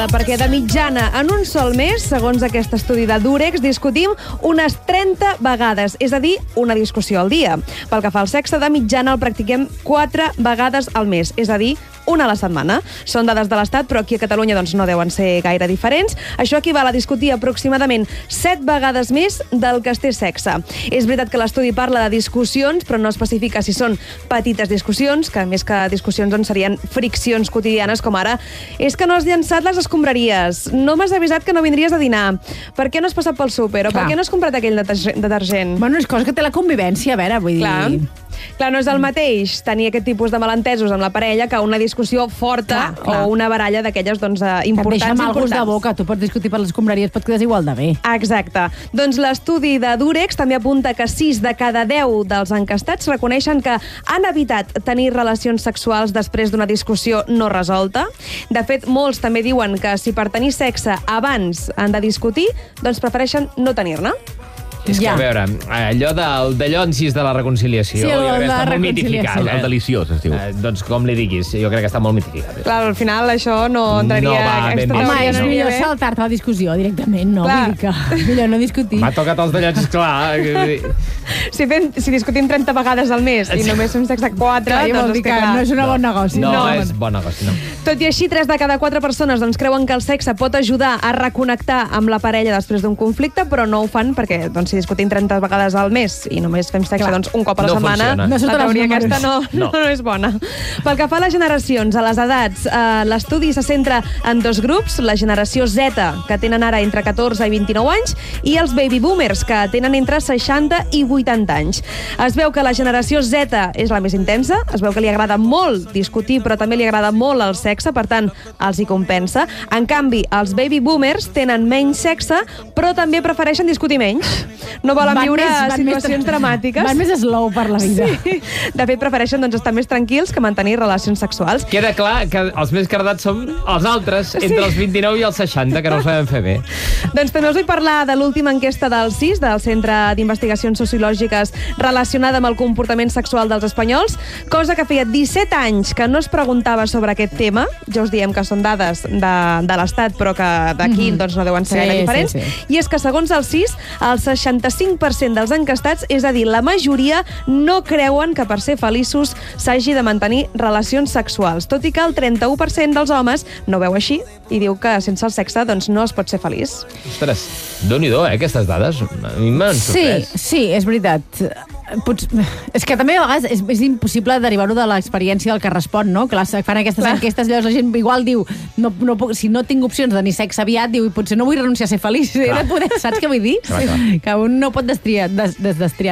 preparada, perquè de mitjana en un sol mes, segons aquest estudi de Durex, discutim unes 30 vegades, és a dir, una discussió al dia. Pel que fa al sexe, de mitjana el practiquem 4 vegades al mes, és a dir, una a la setmana. Són dades de l'Estat, però aquí a Catalunya doncs, no deuen ser gaire diferents. Això equival a discutir aproximadament 7 vegades més del que es té sexe. És veritat que l'estudi parla de discussions, però no especifica si són petites discussions, que més que discussions doncs, serien friccions quotidianes, com ara és que no has llançat les escombraries, no m'has avisat que no vindries a dinar, per què no has passat pel súper, o per què no has comprat aquell detergent? Bueno, és cosa que té la convivència, a veure, vull dir... Clar, no és el mateix tenir aquest tipus de malentesos amb la parella que una discussió forta o una baralla d'aquelles doncs, importants. Que et deixa mal gust de boca. Tu pots discutir per les escombraries, pots quedar igual de bé. Exacte. Doncs l'estudi de Durex també apunta que 6 de cada 10 dels enquestats reconeixen que han evitat tenir relacions sexuals després d'una discussió no resolta. De fet, molts també diuen que si per tenir sexe abans han de discutir, doncs prefereixen no tenir-ne. És que, a veure, allò del d'allò-en-sis de la reconciliació, sí, jo crec que està molt mitificat. mitificat. El deliciós, es diu. Doncs com li diguis, jo crec que està molt mitificat. Clar, al final això no entraria... No va ben bé. Home, és no. millor saltar-te la discussió directament, no? Clar. Vull dir que millor no discutir. M'ha tocat els d'allò-en-sis, clar. Si discutim 30 vegades al mes i només fem sexe 4, Clar, doncs vol dir que no és un bon negoci. No, és bon negoci, no. Tot i així, 3 de cada 4 persones doncs, creuen que el sexe pot ajudar a reconnectar amb la parella després d'un conflicte, però no ho fan perquè doncs, si discutim 30 vegades al mes i només fem sexe doncs, un cop a la setmana, funciona. la teoria aquesta no és bona. Pel que fa a les generacions, a les edats, l'estudi se centra en 2 grups, la generació Z, que tenen ara entre 14 i 29 anys, i els baby boomers, que tenen entre 60 i 80 anys. Es veu que la generació Z és la més intensa, es veu que li agrada molt discutir, però també li agrada molt el sexe, per tant, els hi compensa. En canvi, els baby boomers tenen menys sexe, però també prefereixen discutir menys. No volen viure situacions dramàtiques. Van més slow per la vida. Sí. De fet, prefereixen doncs, estar més tranquils que mantenir relacions sexuals. Queda clar que els més cardats som els altres, entre els 29 i els 60, que no ho sabem fer bé. Doncs també us vull parlar de l'última enquesta del CIS, del Centre d'Investigacions Sociològiques, relacionada amb el comportament sexual dels espanyols, cosa que feia 17 anys que no es preguntava sobre aquest tema. Ja us diem que són dades de l'Estat, però que d'aquí doncs, no deuen ser gaire diferents. Sí. I és que, segons el CIS, el 65% dels enquestats, és a dir, la majoria, no creuen que per ser feliços s'hagi de mantenir relacions sexuals, tot i que el 31% dels homes no veu així i diu que sense el sexe doncs, no es pot ser feliç. Ostres, Déu-n'hi-do, aquestes dades. A mi m'han sorprès. Sí, és veritat. És que també a vegades és impossible derivar-ho de l'experiència del que respon, no? Clar, fan aquestes enquestes, llavors la gent igual diu no puc, si no tinc opcions de tenir sexe aviat, diu, potser no vull renunciar a ser feliç. He de poder, saps què vull dir? Clar. Que un no pot destriar